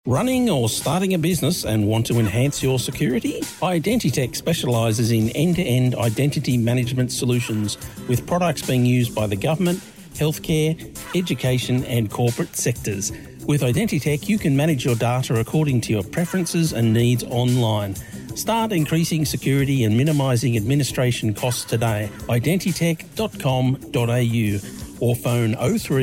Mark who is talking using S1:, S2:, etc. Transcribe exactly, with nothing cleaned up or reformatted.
S1: Running or starting a business and want to enhance your security? Identitech specialises in end-to-end identity management solutions with products being used by the government, healthcare, education and corporate sectors. With Identitech, you can manage your data according to your preferences and needs online. Start increasing security and minimising administration costs today. identitech dot com dot a u or phone oh three